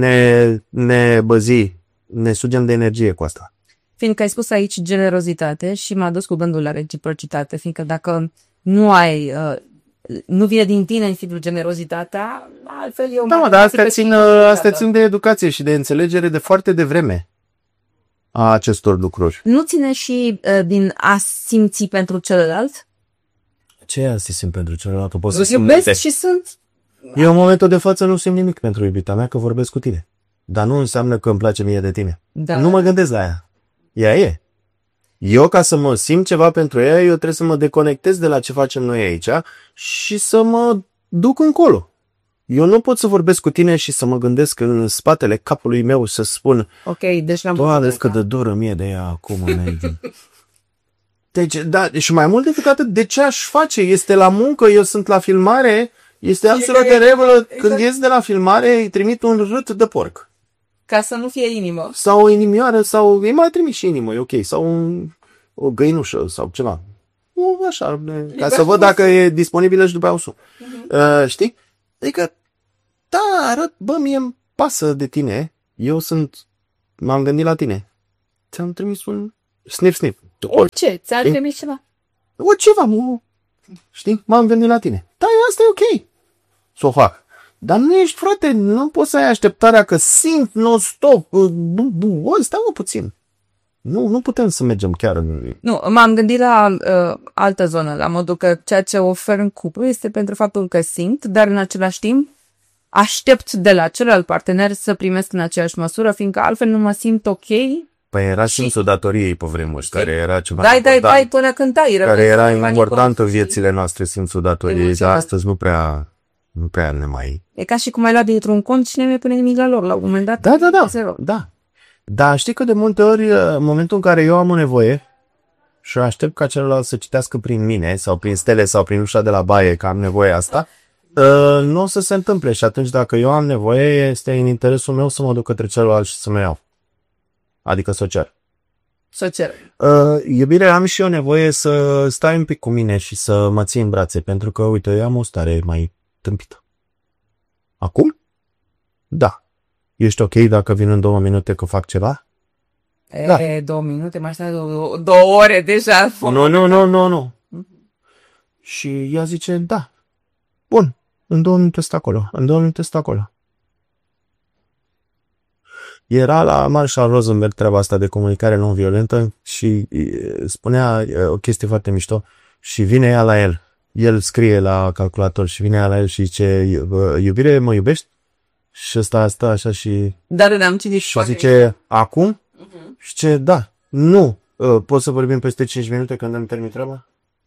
ne sugem de energie cu asta. Fiindcă ai spus aici generozitate și m-a dus cu gândul la reciprocitate, fiindcă dacă nu ai, nu vine din tine în fidul generozitatea, altfel eu... Da, dar astea țin de educație și de înțelegere de foarte devreme a acestor lucruri. Nu ține și din a simți pentru celălalt? Ce e a simți pentru celălalt? Să iubesc și sunt... Eu în momentul de față nu simt nimic pentru iubita mea, că vorbesc cu tine. Dar nu înseamnă că îmi place mie de tine. Da. Nu mă gândesc la aia. Ea e. Eu, ca să mă simt ceva pentru ea, eu trebuie să mă deconectez de la ce facem noi aici și să mă duc încolo. Eu nu pot să vorbesc cu tine și să mă gândesc în spatele capului meu să spun deci Doamne, că de doră mie de ea acum. Deci, da, și mai mult decât atât, de ce aș face? Este la muncă, eu sunt la filmare, este absolut de regulă. Exact. Când ies de la filmare, îi trimit un rât de porc. Ca să nu fie inimă. Sau o inimioară, sau îi mai trimis și inimă, e ok. Sau o găinușă, sau ceva. Așa, ca să văd dacă e disponibilă și după aia o sun. Știi? Adică, da, arăt, mie îmi pasă de tine. M-am gândit la tine. Ți-am trimis un snip. Orice, ți-am trimis ceva? Ceva, știi? M-am gândit la tine. Da, asta e ok. Să o fac. Dar nu ești, frate, nu poți să ai așteptarea că simt non-stop. Stai puțin. Nu putem să mergem chiar în... Nu, m-am gândit la altă zonă, la modul că ceea ce ofer în cuplu este pentru faptul că simt, dar în același timp aștept de la celălalt partener să primesc în aceeași măsură, fiindcă altfel nu mă simt ok. Păi era simțul datoriei pe vremuri, care era ceva dai până când tai. Care era important în viețile noastre, simțul datoriei, dar astăzi nu prea ne mai... E ca și cum ai luat dintr-un cont și nu mai pune nimic la lor, la un moment dat. Da. Dar știi că de multe ori, în momentul în care eu am o nevoie și aștept ca celălalt să citească prin mine, sau prin stele, sau prin ușa de la baie, că am nevoie asta, Nu o să se întâmple și atunci dacă eu am nevoie, este în interesul meu să mă duc către celălalt și să mă iau. Adică să o cer. Să cer. Iubire, am și eu nevoie să stai un pic cu mine și să mă ții în brațe, pentru că, uite, eu am o stare mai tâmpită. Acum? Da. Ești ok dacă vin în 2 minute că fac ceva? Da. 2 minute, mai stai 2 ore deja. Nu. Și ea zice, da. Bun, în 2 minute stă acolo. Era la Marshall Rosenberg treaba asta de comunicare non-violentă și spunea o chestie foarte mișto și vine ea la el. El scrie la calculator și vine ea la el și zice, iubire, mă iubești? Și ăsta stă așa și... Dar ne-am citit și zice, acum? Și zice, da, nu. Poți să vorbim peste 5 minute când îmi termin treaba?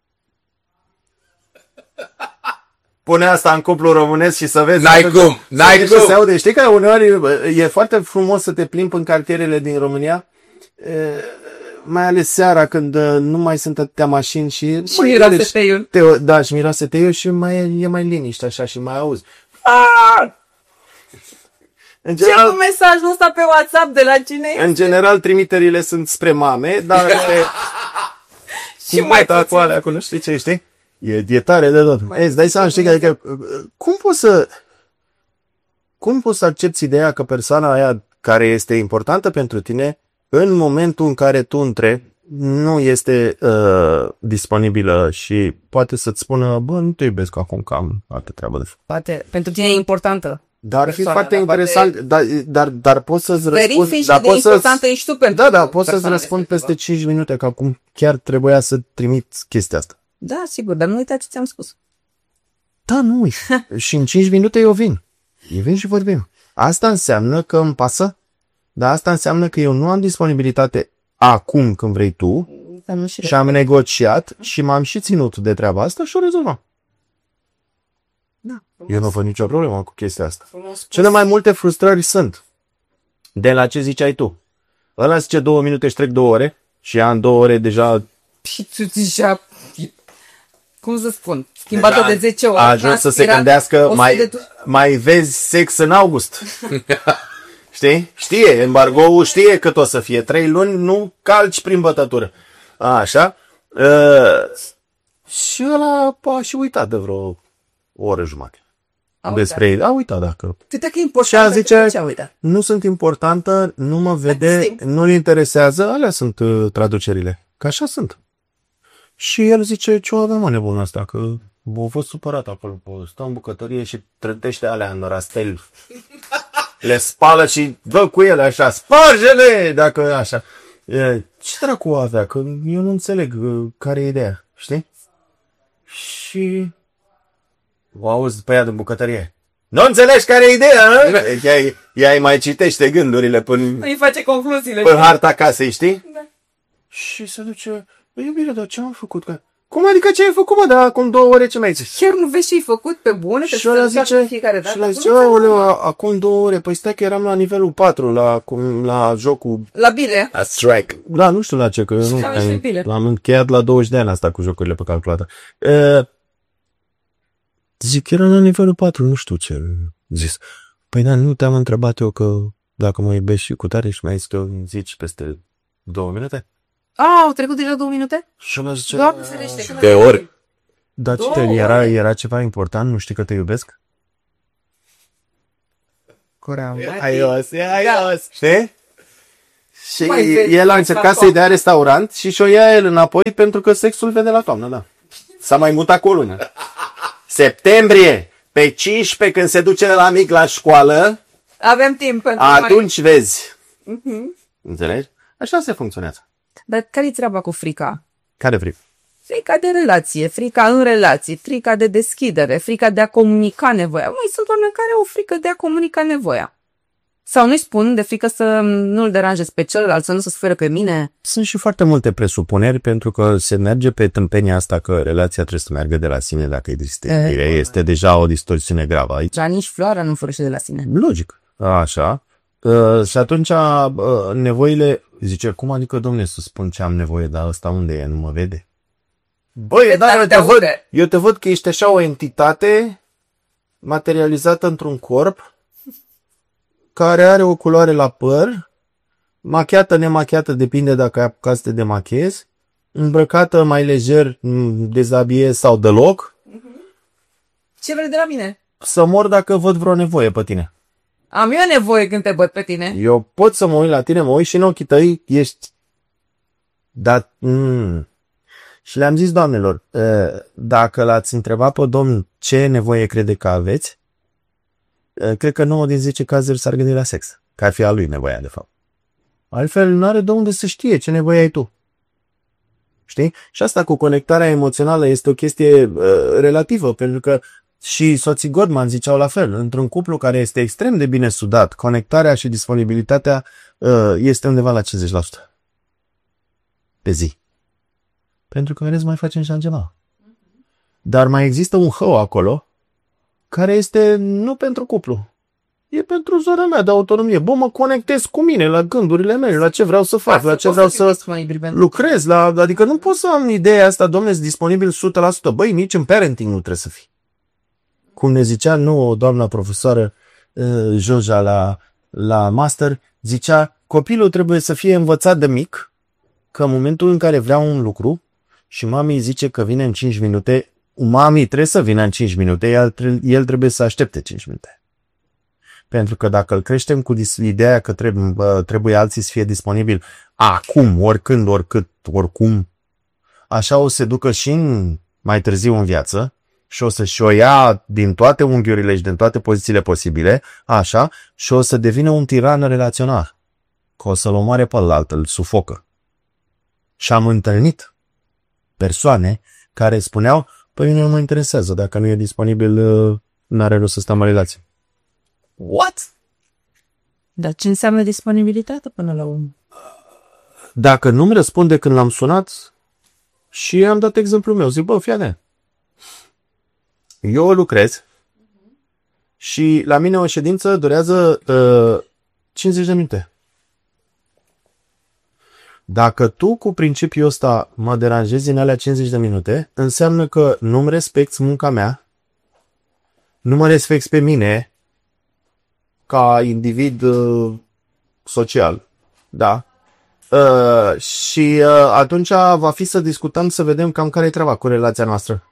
Pune asta în cuplu românesc și să vezi. N-ai cum. Se aude. Știi că uneori e foarte frumos să te plimbi în cartierele din România, mai ales seara când nu mai sunt atâtea mașini și miroase teiul. Da, și miroase teiul și e mai liniște așa și mai auzi. Ce cu mesajul ăsta pe WhatsApp de la cine? În general trimiterile sunt spre mame, dar și mai cu alea acolo, știi ce știi? E tare de tot. Îți dai seama, știi, adică, cum poți să accepti ideea că persoana aia care este importantă pentru tine, în momentul în care tu întrebi, nu este disponibilă și poate să-ți spună, bă, nu te iubesc acum, că am altă treabă de făcut. Poate, pentru tine e importantă. Dar ar fi foarte interesant, dar poți să-ți răspund... Verifici de importantă ești tu pentru... Da, poți să-ți răspund peste 5 minute, că acum chiar trebuia să trimit chestia asta. Da, sigur, dar nu uita ce ți-am spus. Da, nu uit. Și în 5 minute eu vin. Și vorbim. Asta înseamnă că îmi pasă, dar asta înseamnă că eu nu am disponibilitate acum când vrei tu și am negociat și m-am și ținut de treaba asta și o rezolvăm. Da, eu nu văd nicio problemă cu chestia asta. Cele mai multe frustrări sunt de la ce ziceai tu. Ăla zice 2 minute și trec 2 ore și ea în 2 ore deja... Și tu deja... Cum să spun? Schimbată de 10 ori. A ajuns să se gândească, mai vezi sex în august. Știi? Știe, embargoul știe cât o să fie. 3 luni, nu calci prin bătătură. Așa. Și ăla a și uitat de vreo o oră jumătate. Despre ei. A uitat, dacă. Câte că e important. Și zice, nu sunt importantă, nu mă vede, nu-l interesează. Alea sunt traducerile. Că așa sunt. Și el zice, ce o avem mă nebună asta, că a fost supărat acolo, stă în bucătărie și trântește alea în rastel. Le spală și dă cu ele așa, sparge-le, dacă așa. Ce dracu avea, că eu nu înțeleg care e ideea, știi? Și o auzi pe ea din bucătărie. Nu înțelegi care e ideea, nu? Ea îi mai citește gândurile până... Îi face concluziile. Până harta casei, știi? Da. Și se duce... Iubire, dar ce am făcut? Cum adică ce ai făcut, mă? Dar acum 2 ore ce mi-ai zis? Chiar nu vezi ce ai făcut pe bune? Și ăla zice, acum 2 ore, păi stai că eram la nivelul 4, la jocul... La bile. La strike. Da, nu știu la ce, că eu nu l-am încheiat la 20 de ani asta cu jocurile pe calculator. Zic, era la nivelul 4, nu știu ce zis. Păi da, nu te-am întrebat eu că dacă mă iubești și cu tare și mai este o zici peste 2 minute? Au trecut deja 2 minute? Și mă zice... Doamne ferește, de ori. Dar ce era ceva important? Nu știi că te iubesc? Curam. Aios. Știi? Și el a încercat să-i dea restaurant și și-o ia el înapoi pentru că sexul vede la toamnă, da. S-a mai mutat cu o lună. Septembrie, pe 15, când se duce la mic la școală, avem timp pentru atunci vezi. Înțelegi? Așa se funcționează. Dar care-i treaba cu frica? Care frică? Frica de relație, frica în relații, frica de deschidere, frica de a comunica nevoia. Mai sunt oameni care au frică de a comunica nevoia. Sau nu-i spun de frică să nu-l deranjez pe celălalt, să nu se suferă pe mine. Sunt și foarte multe presupuneri, pentru că se merge pe tâmpenia asta că relația trebuie să meargă de la sine dacă e districtire. Este deja o distorsiune gravă aici. Dar nici floarea nu fărăște de la sine. Logic. Așa. Și atunci nevoile... Zice, cum adică, domne, să spun ce am nevoie, dar ăsta unde e? Nu mă vede? Băi, dar eu te văd că ești așa o entitate materializată într-un corp care are o culoare la păr, machiată, nemachiată, depinde dacă ai apucat să te demachezi, îmbrăcată mai lejer, dezabiez sau deloc. Ce vrei de la mine? Să mor dacă văd vreo nevoie pe tine. Am eu nevoie când te văd pe tine. Eu pot să mă uit la tine, mă uit și în ochii tăi ești... Dar... Și le-am zis doamnelor, dacă l-ați întrebat pe domnul ce nevoie crede că aveți, cred că 9 din 10 cazuri s-ar gândi la sex. Că ar fi a lui nevoia, de fapt. Altfel, nu are de unde să știe ce nevoie ai tu. Știi? Și asta cu conectarea emoțională este o chestie relativă, pentru că și soții Gottman ziceau la fel. Într-un cuplu care este extrem de bine sudat, conectarea și disponibilitatea este undeva la 50% pe zi. Pentru că vedeți, mai facem și altceva. Dar mai există un hău acolo care este nu pentru cuplu. E pentru zona mea de autonomie. Bă, mă conectez cu mine, la gândurile mele, la ce vreau să fac, la ce vreau să lucrez. Adică nu pot să am ideea asta, domnule, disponibil 100%. Băi, nici în parenting nu trebuie să fii. Cum ne zicea nouă doamna profesoară Joja la master, zicea, copilul trebuie să fie învățat de mic că în momentul în care vrea un lucru și mami zice că vine în 5 minute, mami trebuie să vină în 5 minute, el trebuie să aștepte 5 minute. Pentru că dacă îl creștem cu ideea că trebuie alții să fie disponibil acum, oricând, oricât, oricum, așa o să se ducă și mai târziu în viață și o să-și o ia din toate unghiurile și din toate pozițiile posibile, așa, și o să devină un tiran relațional. Că o să-l omoare pe ălalt, îl sufocă. Și am întâlnit persoane care spuneau, păi mine nu mă interesează, dacă nu e disponibil, n-are rost să stăm în relație. What? Dar ce înseamnă disponibilitate până la urmă? Dacă nu-mi răspunde când l-am sunat și am dat exemplul meu, zic, bă, fiate, eu lucrez și la mine o ședință durează 50 de minute. Dacă tu cu principiul ăsta mă deranjezi în alea 50 de minute, înseamnă că nu-mi respecti munca mea, nu mă respecti pe mine ca individ social, da? Și atunci va fi să discutăm, să vedem cam care e treaba cu relația noastră.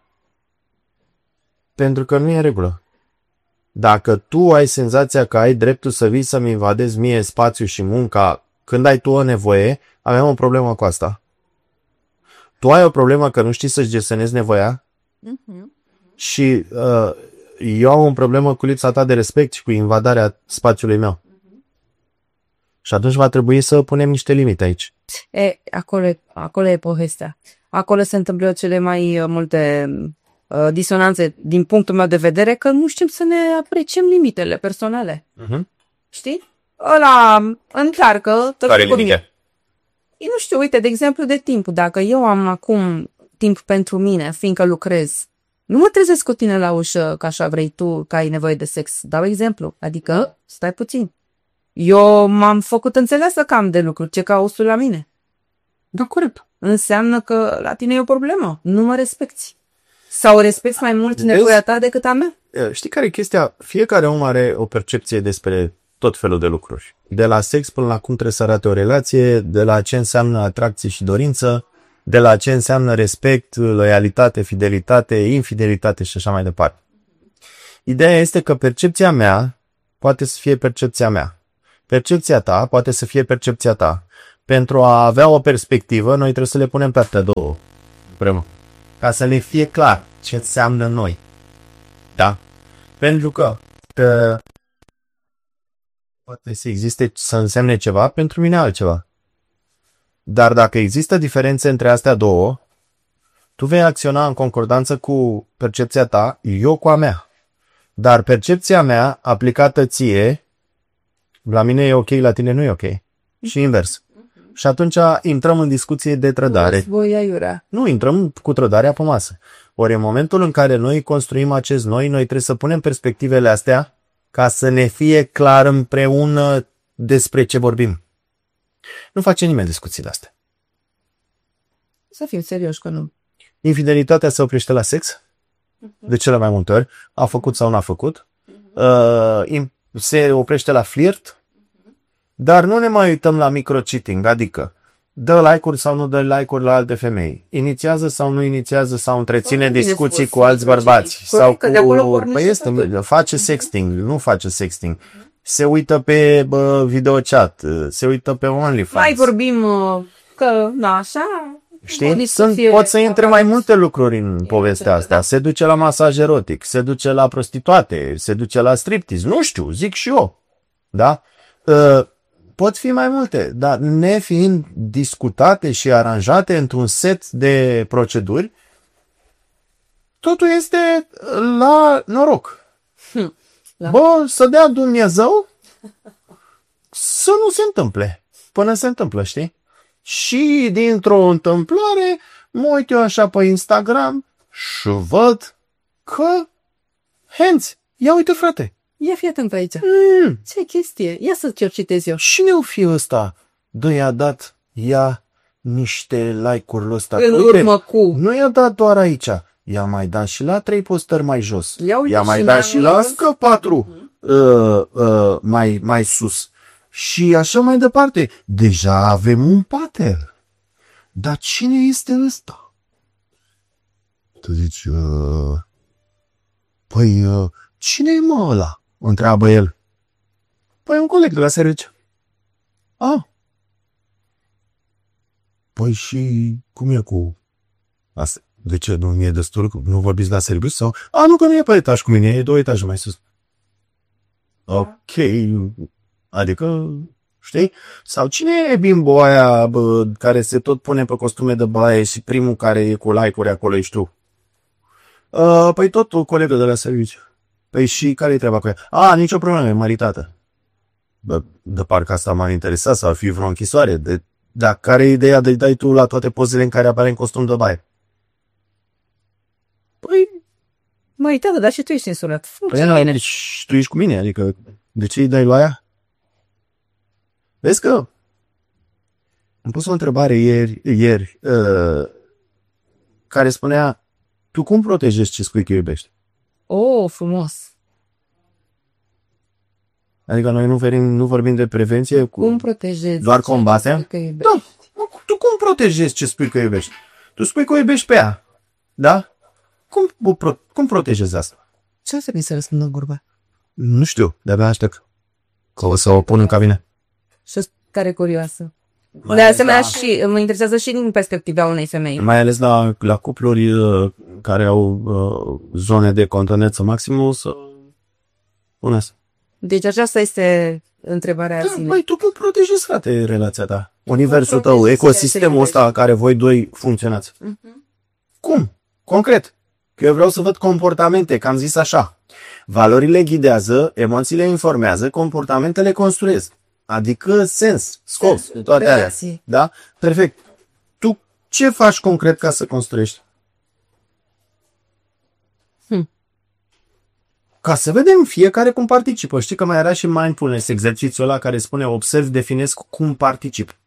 Pentru că nu e în regulă. Dacă tu ai senzația că ai dreptul să vii să-mi invadezi mie spațiu și munca când ai tu o nevoie, avem o problemă cu asta. Tu ai o problemă că nu știi să-ți gestionezi nevoia și eu am o problemă cu lipsa ta de respect și cu invadarea spațiului meu. Și atunci va trebui să punem niște limite aici. Acolo e povestea. Acolo se întâmplă cele mai multe disonanțe din punctul meu de vedere, că nu știm să ne apreciem limitele personale. Știi? Ăla încearcă... Care limite? Eu nu știu, uite, de exemplu, de timp. Dacă eu am acum timp pentru mine, fiindcă lucrez, nu mă trezesc cu tine la ușă că așa vrei tu, că ai nevoie de sex. Dau exemplu. Adică, stai puțin. Eu m-am făcut înțeleasă că am de lucru. Ce cauți la mine? Da, corect. Înseamnă că la tine e o problemă. Nu mă respecti. Sau respecti mai mult nevoia ta decât a mea? Știi care e chestia? Fiecare om are o percepție despre tot felul de lucruri. De la sex până la cum trebuie să arate o relație, de la ce înseamnă atracție și dorință, de la ce înseamnă respect, loialitate, fidelitate, infidelitate și așa mai departe. Ideea este că percepția mea poate să fie percepția mea. Percepția ta poate să fie percepția ta. Pentru a avea o perspectivă, noi trebuie să le punem pe astea două împreună. Ca să ne fie clar ce înseamnă noi. Da? Pentru că poate să existe, să însemne ceva, pentru mine altceva. Dar dacă există diferențe între astea două, tu vei acționa în concordanță cu percepția ta, eu cu a mea. Dar percepția mea, aplicată ție, la mine e ok, la tine nu e ok. Și invers. Și atunci intrăm în discuție de trădare. Nu, intrăm cu trădarea pe masă. Ori în momentul în care noi construim acest noi trebuie să punem perspectivele astea ca să ne fie clar împreună despre ce vorbim. Nu face nimeni discuțiile astea. Să fim serioși că nu. Infidelitatea se oprește la sex? de cele mai multe ori, a făcut sau n-a făcut, se oprește la flirt, dar nu ne mai uităm la micro-cheating, adică dă like-uri sau nu dă like-uri la alte femei, inițiază sau nu inițiază sau întreține discuții cu alți bărbați, sau cu, face sexting, nu face sexting, se uită pe videochat, se uită pe OnlyFans. Mai vorbim că, na, așa... Știi? Pot să intre mai multe lucruri în povestea asta. Se duce la masaj erotic, se duce la prostituate, se duce la striptease. Nu știu, zic și eu. Da? Pot fi mai multe, dar nefiind discutate și aranjate într-un set de proceduri, totul este la noroc. Bă, să dea Dumnezeu să nu se întâmple. Până se întâmplă, știi? Și dintr-o întâmplare mă uit eu așa pe Instagram și văd că Henți, ia uite frate. Ia fii atent aici. Ce chestie? Ia să ce citez eu. Cine o fi ăsta? Dă, i-a dat niște like-uri ăsta. În urmă cu... Nu i-a dat doar aici. I-a mai dat și la 3 postări mai jos. I-a mai dat și la încă 4 mai sus. Și așa mai departe. Deja avem un pattern. Dar cine este ăsta? Tu zici, păi, cine e mă ăla? Întreabă el. Păi un coleg de la serviciu. Păi și cum e cu asta? De ce? Nu mi-e destul? Nu vorbiți la serviciu? Sau? Nu, că nu e pe etaj cu mine, e 2 etaje mai sus. Ok. Adică, știi? Sau cine e bimbo aia care se tot pune pe costume de baie și primul care e cu like-uri acolo ești tu? Păi tot o colegă de la serviciu. Păi și care-i treaba cu ea? Nicio problemă, e maritată. De parcă asta m-ar interesa, sau ar fi vreo închisoare. Dar care e ideea de-i dai tu la toate pozele în care apare în costum de baie? Păi... Măi, tată, dar și tu ești însurat. Păi, și tu ești cu mine, adică de ce îi dai la aia? Vezi că am pus o întrebare ieri care spunea, tu cum protejezi ce spui că iubești? Frumos. Adică noi nu vorbim de prevenție? Cum protejezi? Doar combatem? Da. Tu cum protejezi ce spui că iubești? Tu spui că o iubești pe ea. Da? Cum protejezi asta? Ce o să mi se răspundă gurba? Nu știu, de-abia aștept. Că o să o pun în cabine. Și care curioasă. De asemenea, și mă interesează și din perspectiva unei femei. Mai ales la cupluri care au zone de contoneță maximă, să puneți. Deci aceasta este întrebarea sine. Băi, tu cum protejezi, frate, relația ta? Universul tău, ecosistemul ăsta care voi doi funcționați. Cum? Concret. Că eu vreau să văd comportamente, că am zis așa. Valorile ghidează, emoțiile informează, comportamentele construiesc. Adică sens, scop, toate alea. Da? Perfect. Tu ce faci concret ca să construiești? Ca să vedem fiecare cum participă. Știi că mai era și mindfulness, exercițiul ăla care spune observ, definesc cum particip.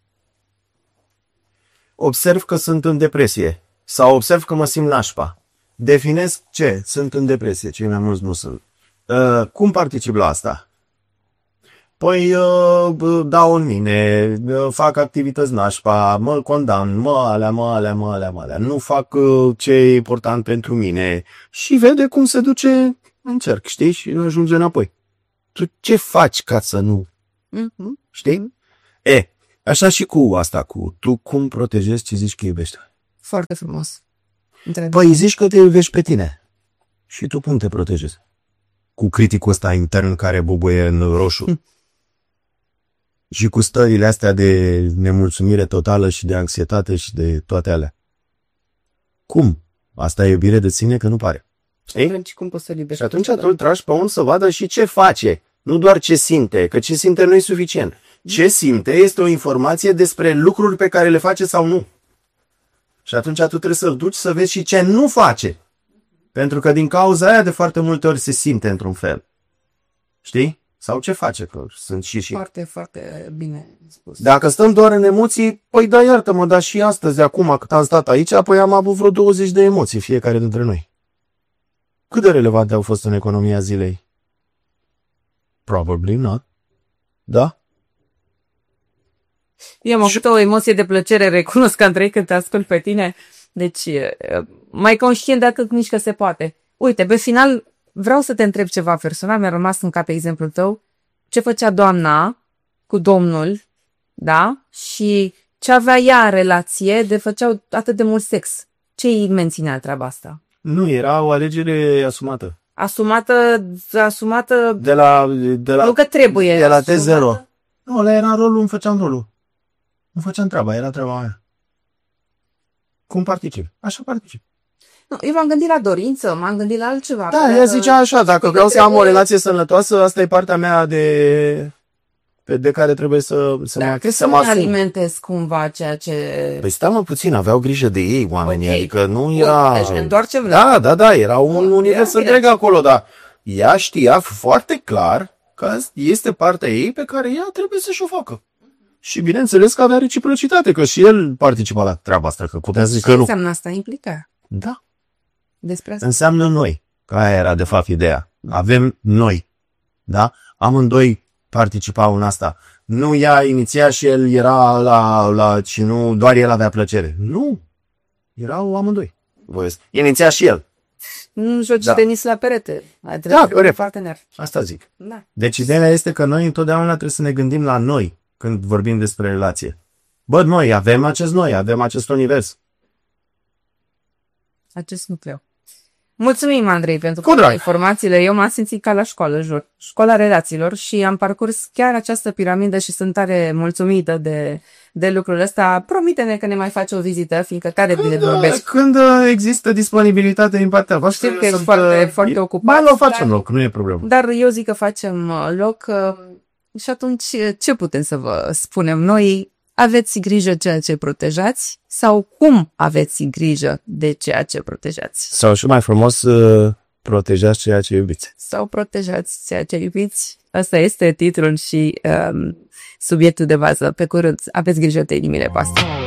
Observ că sunt în depresie sau observ că mă simt nașpa. Definesc ce? Sunt în depresie, cei mai mulți nu sunt. Cum particip la asta? Păi dau în mine, fac activități nașpa, mă condamn, mă alea. Nu fac ce e important pentru mine și vede cum se duce în cerc, știi? Și ajunge înapoi. Tu ce faci ca să nu? Știi? Așa și cu asta, tu cum protejezi ce zici că iubești? Foarte frumos. Păi zici că te iubești pe tine. Și tu cum te protejezi? Cu criticul ăsta intern care bubuie în roșu. Și cu stările astea de nemulțumire totală și de anxietate și de toate alea. Cum? Asta e iubire de sine că nu pare. Cum poți să iubești? Și atunci tu îl tragi pe om să vadă și ce face. Nu doar ce simte, că ce simte nu e suficient. Ce simte este o informație despre lucruri pe care le face sau nu. Și atunci tu trebuie să-l duci să vezi și ce nu face. Pentru că din cauza aia de foarte multe ori se simte într-un fel. Știi? Sau ce face, că sunt și... Foarte, foarte bine spus. Dacă stăm doar în emoții, păi da, iartă-mă, dar și astăzi, acum, cât am stat aici, păi am avut vreo 20 de emoții fiecare dintre noi. Cât de relevante au fost în economia zilei? Probably not. Da? Eu am avut o emoție de plăcere, recunosc, Andrei, când te ascult pe tine. Deci, mai conștient de atât nici că se poate. Uite, pe final, vreau să te întreb ceva personal, mi-a rămas în cap exemplul tău. Ce făcea doamna cu domnul, da? Și ce avea ea în relație de făceau atât de mult sex. Ce îi menținea treaba asta? Nu, era o alegere asumată. Asumată, De la nu că trebuie. de la T0. asumată. Nu, ăla era rolul, îmi făceam rolul. Nu făceam treaba, era treaba mea. Cum particip? Așa particip. Nu, eu m-am gândit la dorință, m-am gândit la altceva. Da, ea zicea așa, dacă vreau să am o relație sănătoasă, asta e partea mea de care trebuie să mă asum. alimentez cumva ceea ce... Păi stai mă puțin, aveau grijă de ei oamenii, Ok. adică nu era... Deci doar ce vreau. Da, era un univers bine. întreg acolo, dar ea știa foarte clar că este partea ei pe care ea trebuie să-și o facă. Și bineînțeles că avea reciprocitate, că și el participa la treaba asta, că putea să zic că Ce nu. înseamnă asta? Implica. Da, Despre asta. înseamnă noi, că aia era de fapt ideea. Avem noi, da? Amândoi participau în asta. Nu ea iniția și el era și nu doar el avea plăcere. Nu, erau amândoi. Iniția și el. Nu joci Da. tenis la perete. Ai Da, corect. partener. Asta zic. Da. Deci ideea este că noi întotdeauna trebuie să ne gândim la noi când vorbim despre relație. Bă, noi avem acest univers. Acest nucleu. Mulțumim, Andrei, pentru Cu drag. informațiile. Eu m-am simțit ca la școală, jur. Școala relațiilor și am parcurs chiar această piramidă și sunt tare mulțumită de lucrul ăsta. Promite-ne că ne mai faci o vizită, fiindcă tare bine vorbești. Când există disponibilitate din partea voastră, Știu că ești foarte ocupat. Ba, facem loc, nu e problemă. Dar eu zic că facem loc și atunci ce putem să vă spunem noi? Aveți grijă ceea ce protejați sau cum aveți grijă de ceea ce protejați? Sau și mai frumos, protejați ceea ce iubiți. Sau protejați ceea ce iubiți? Asta este titlul și subiectul de bază. Pe curând, aveți grijă de inimile voastre.